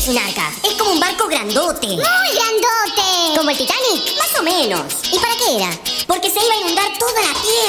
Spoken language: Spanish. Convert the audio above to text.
sin arca. Es como un barco grandote. ¡Muy grandote! ¿Como el Titanic? Más o menos. ¿Y para qué era? Porque se iba a inundar toda la Tierra.